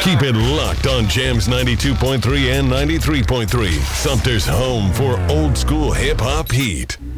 Keep it locked on Jams 92.3 and 93.3, Sumter's home for old school hip hop heat.